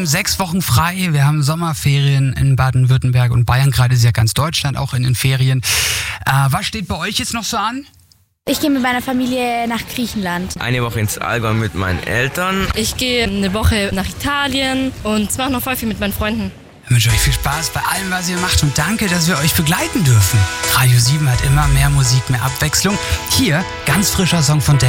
haben 6 Wochen frei, wir haben Sommerferien in Baden-Württemberg und Bayern, gerade ist ja ganz Deutschland auch in den Ferien. Was steht bei euch jetzt noch so an? Ich gehe mit meiner Familie nach Griechenland. Eine Woche ins Allgäu mit meinen Eltern. Ich gehe eine Woche nach Italien und mache noch voll viel mit meinen Freunden. Ich wünsche euch viel Spaß bei allem, was ihr macht und danke, dass wir euch begleiten dürfen. Radio 7 hat immer mehr Musik, mehr Abwechslung. Hier, ganz frischer Song von